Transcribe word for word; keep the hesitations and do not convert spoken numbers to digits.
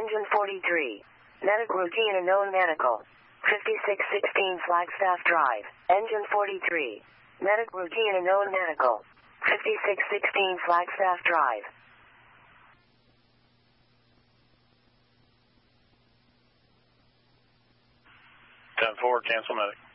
Engine forty-three. Medic routine unknown medical. fifty-six sixteen Flagstaff Drive. Engine forty-three. Medic routine unknown medical. fifty-six sixteen Flagstaff Drive. ten four, cancel medic.